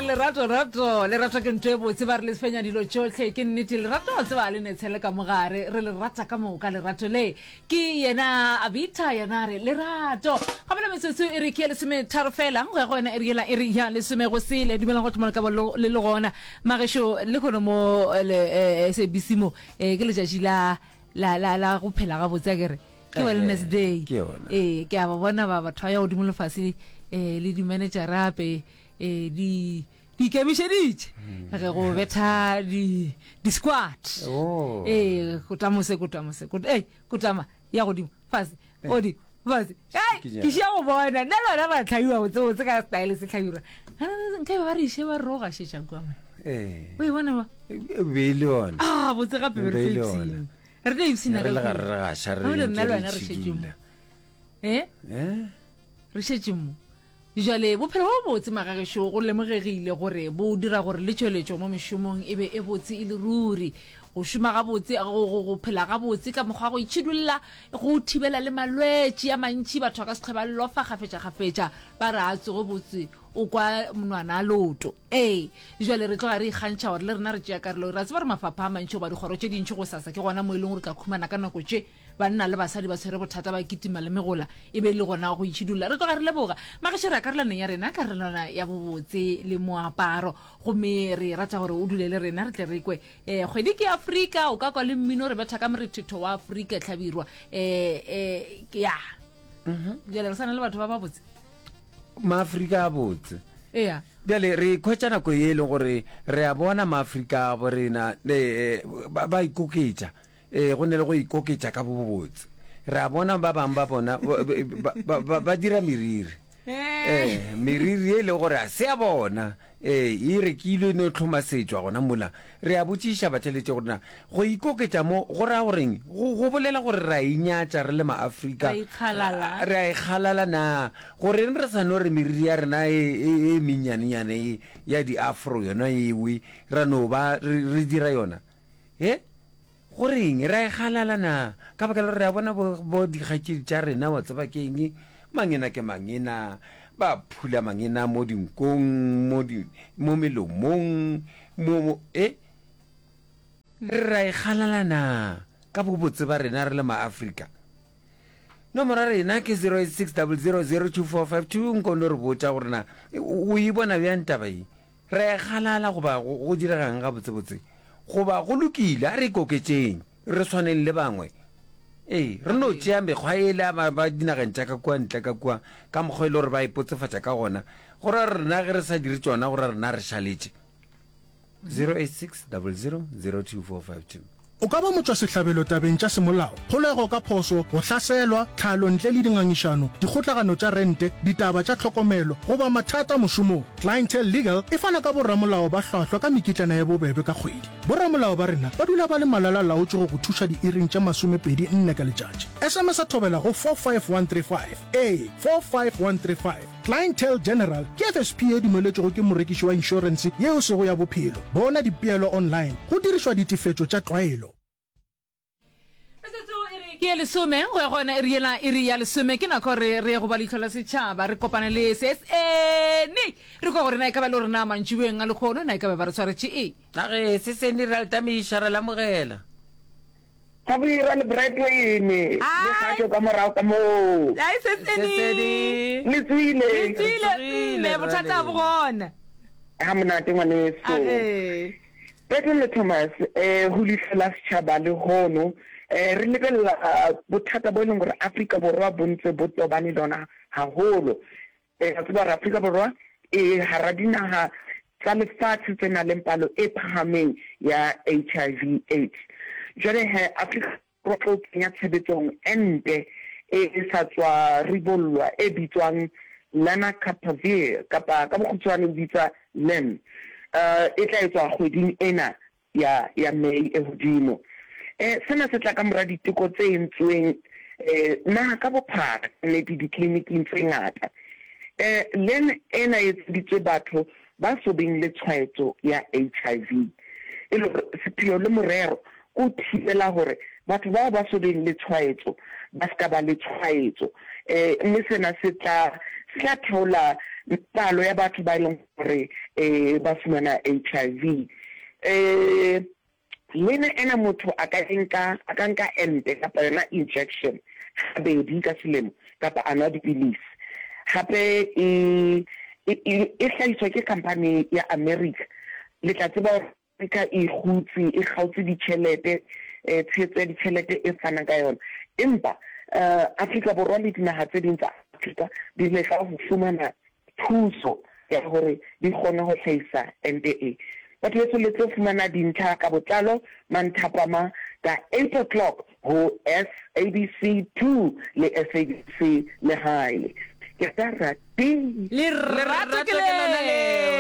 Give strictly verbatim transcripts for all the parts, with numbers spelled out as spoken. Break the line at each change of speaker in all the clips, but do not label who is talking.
lerato rato lerato ke ntwe botse ba re le sfenya dilo tsotlhe ke nnete lerato tse ba le netshele ka mogare re le rata ka moka lerato le ke yena Abita yena re lerato ga bela metsotso e re ke le some tharo fela go ya gona e re e re ya le some go sele dumela go tshwana ka le le gona magesho le go mo le se bisimo e ke le tšatši la la la la go phela ga botse ke re ke wellness day eh ke a bona ba batho ya go dimolo fase eh le di manager ape eh di di kemišeditše ge go betha di di squad
oh
eh go tamose go tamose go eh go tama ya go di fase o di fase ai ke sia go bona nna lona ba tlhaiwa go tse ka style se tlhaiwa nke ba re she ba roga shesha kwa
eh
we bona ba
be le ona
ah botse gape re fixing re ne isina
re ga re ga sha re
nna lona re shejimo eh
eh
re shejimo jale bophelo bo botse magagesho go lemogegile gore bo dira gore le tšweletšo mo mešomong e be e botse e le ruri go šoma ga botse go phela ga botse ka mokgwa go itšhidulla go thibela le malwetši a mantši batho ka sekgeba lofa gafetša gafetša ba re a tsogo botse o kwa monwana a loto ee jale re tloga re ikgantšha gore le rena re tšea karolo ra tseba re mafapha a mantši goba dikgoro tše dintšhi go sasa ke gona mo e leng gore ka khumana ka nako tše banna le basadi ba tshwere bothata ba kitima le megola e be le gona go itšhidulla re tloga re leboga mageshe re karolane ya rena karolana ya bobotse le moaparo gomme re rata gore o dule le rena re tle re kwe um kgwedi ke afrika o ka kwa le mmino re betha ka morethetho wa afrika tlhabirwa um ya jale re sana le batho ba ba botse
maafrika a botse
ea
bjale re khwetša nako ye e leng gore re a bona maafrika a borena ba ikoketša um go ne le go ikoketša ka bobotse re a bona ba bangwe ba bona ba dira meriri eh meriri e le gore a se a bona eh e rekilwe no tlhomasetswa gona mola re a botšiša batheletse gorena go ikoketša mo go ra goreng go bolela gore ra inyatša re le maafrika re a ikgalala na gore re sa no re meriri ya rena e menyanenyane ya di-afro yona ewe ra no ba re dira yona e goreng ra ikgalala na ka baka le re a bona bo dikgakedi tša rena wa tseba ke eng mangena ke mangena ba phula mangena mo dinkong mo di mo melomong mo e ra ikgalala na ka bobotse ba rena re le maafrika nomoro rena ke zero eight six zero zero zero two four five two nkono re botša gore na o e bona bjang taba e ra ikgalala goba go diregang ga botsebotse goba go lokile a re ikoketšeng re tshwaneng le bangwe ee re no tšea mekgwa ele ba dinageng tša ka kua ntle ka kua ka mokgwa e le gore ba ipotsefatša ka gona gore rena ge re sa dire tsona gore rena re šaletše zero eight six zero zero zero two four five two
o ka ba motswa sehlabelo tabeng tša semolao kgolego ka phoso go hlaselwa tlhalo ntle le dingangišano dikgotlagano tša rente ditaba tša tlhokomelo goba mathata mošomong Clientele Legal e fana ka borramolao ba hlwahlwa ka mekitlana ya bobebe ka kgwedi borramolao ba rena ba dula ba le malala laotše go go thuša diiring tša masomepedi nne ka letšatši sms a thobela go four five one three five a four five one three five Clientele General ke F S P e dumeletšego ke morekiši wa inšorense yeo sego ya bophelo bona dipeelo online go dirišwa ditifetšo tša tlwaelo
ke le some go ya gona e riela e ria le some ke nako re re go ba le tlhola setšhaba re kopana le S S N re go gore na e ka ba le rena mantšiweng a le kgono na e ka ba ba re tshwaretše e
a ge se se ni ra tamiša re la mogela
ga bira le Brightway le ga ka morao ka mo
ai S S N
le tsile
le tsile le bothata bo gona
ha mona te ngwane so Brightway le Thomas eh ho lihlela setšhaba le gono eh re lebella bothata bo leng gore Afrika Borwa bontse bo tobane lona haholo eh ka tseba Afrika Borwa e hara dinaga tsa lefatshe tsena le palo e phahameng ya H I V AIDS jale he Afrika Borwa kenya tshebetsong ente e sa tswa ribollwa e bitswang lenacapavir kapa ka bokgutshwane bitsa len eh e tla etswa kgweding ena ya ya May e hodimo eh sena se tla ka mora diteko tse entsweng eh na ka bophara le di clinic-ing tse ngata eh len ena e tsitse batho ba so beng le tshwaetso ya H I V e le sepheo le morero o thibela gore batho ba ba so beng le tshwaetso ba ska ba le tshwaetso eh mme sena se tla tla theola palo ya batho ba ileng gore eh ba fumana H I V. eh lena ena motho a ka nka a ka nka ente kapa yona injection habedi ka selemo kapa ana dipilisi gape e e hlahiswa ke company ya America le tla tseba Africa e gutsi e gautsi ditšhelete eh tshetso ditšhelete e fana ka yona empa Africa borwa le dinaga tse ding tsa Africa di le ga go fumana thuso ya gore di kgone go hlahisa ente e batho ba tshwanetse go fumana dintlha ka botlalo manthapama ka eight o'clock ho S A B C two le S A B C le haile ke tara ti
le rato ke le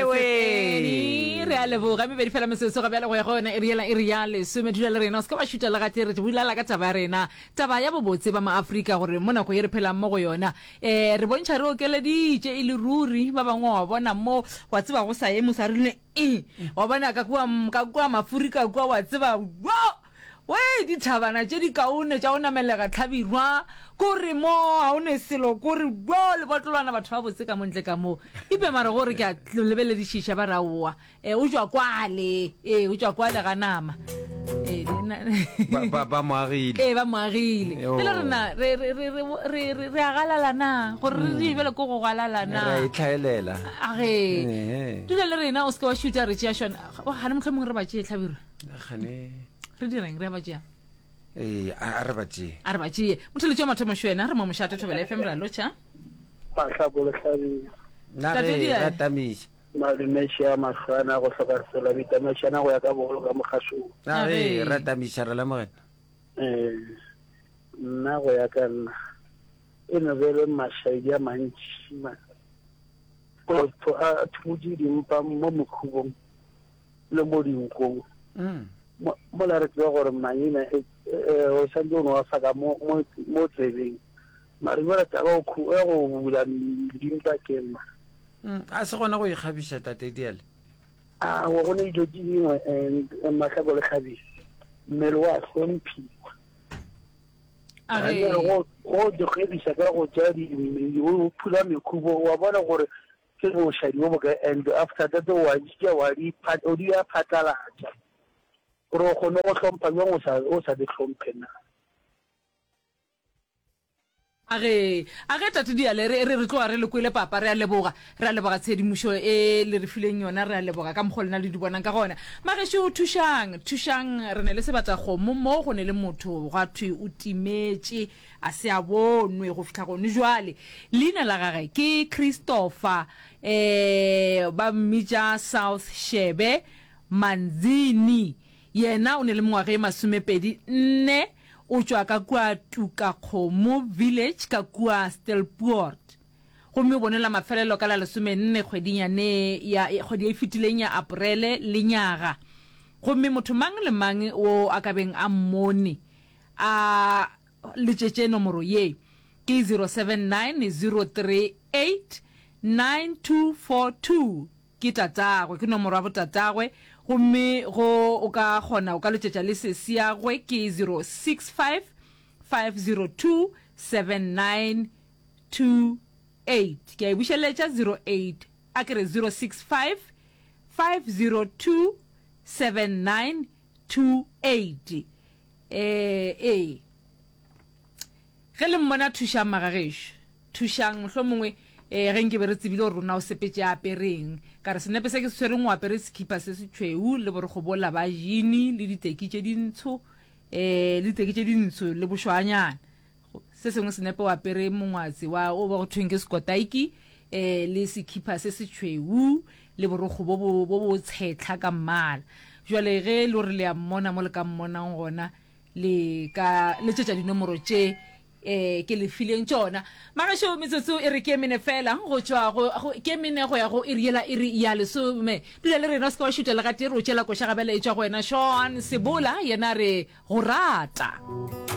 we re a leboga me bedi fela meseso ga bjale go ya gona e riela e riale so me dula le rena se ka ba shuta le ga tere re bula la ka taba rena taba ya bobotse ba maAfrika gore mona go re phela mo go yona eh re bontsha re o kele di je ile ruri ba bangwe wa bona mo wa tseba go sa emo sa rile e wa bona ka kwa ka kwa maAfrika kwa wa tseba we di thabana je di kaone ja ona melega tlhabirwa gore mo ha one selo gore bo le botlolwana batho ba botse ka montle ka mo ipe mara gore ke a lebele di shisha ba rawa e o jwa kwale e o jwa kwale ga nama e
ba ba moagile
e ba moagile le rena re re re re re agalala na gore re di bele go go galala na
re itlhaelela
age dile le rena o ska wa shoota re tšea shona ga ne motlhomong re ba tšea tlhabirwa
gane
re direng re ba tšea
eh a re ba tšea
a re ba tšea motho le tšea mathomo shwena re mo mošate thobela F M ra locha
mahlabo le hlabi
na re ratamisha
malemesha masana go hloka sela bitamashana go ya ka bogolo ka mogashong
na re ratamisha re la mogena
eh nna go ya ka nna e no vele mashaidi a mantši ma go to a thuji dimpa mo mokhubong le mo dinkong
mm
mo la re tlo gore manyina e o sa ndo no fa ka mo mo tsebeng mari ba tla go khu e go bula dimpa kema
mm a se gona go ikgabisha tate diele
a go go ne jo dingwe e mahlabo le khabisi mmelo wa hlomphi
a
re go go de khabisa ka go jadi o phula mekhubo wa bona gore ke go shadi mo ka and after that wa ja wa di pat o di a patala ja ro go no go hlompha yo o sa o sa di hlomphena
age age tatu dia le re re tloa re le kwele papa re a leboga re a leboga tshedimušo e le re fileng yona re a leboga ka mogolena le di bonang ka gona magesho thushang thushang re ne le se batla go mo mo go ne le motho ga thwe o timetse a se a bonwe go fitla go ne jwale leina la gage ke Christopher eh ba mija South Shebe Manzini yena o ne le moaghe masomepedi nne o tswa ka kwa tuka khomo village ka kwa Stelport go me bonela mafelelo ka la lesome nne kgwedinyane ya kgwedi e fitileng ya April le nyaga go me motho mang le mang o akabeng a mmone a le tšetše nomoro ye ke zero seven nine zero three eight nine two four two ke tatagwe ke nomoro ya botatagwe gomme go o ka gona o ka letsetša le sesi ya gwe ke zero six five five zero two seven nine two eight ke a bušeletša zero eight a kere zero six five five zero two seven nine two eight eh eh ge le mmona thušang magagešo thušang mohlomongwe eh ge nke be re tsebile gore rona o sepetse apereng ka re senepe se ke se tshwereng o apere sekipa se se tšhweu le bore go bola ba jini le diteki tše dintsho eh le diteki tše dintsho le bošwanyana se sengwe senepe o apere mongwatsi wa o ba go thweng ke skotaiki eh le sekipa se se tšhweu le bore go bo bo tshetla ka mmala jwale ge le re le a mmona mo le ka mmonang gona le ka le tšetša dinomoro tše eh ke le fileng tsona magasho metsotso e re ke mene fela go tswa go ke mene go ya go iriela iri ya le some dile le rena se ka shutela ga tiro tšela ko shaga bele e tswa go ena Sean Sebola yena re go rata.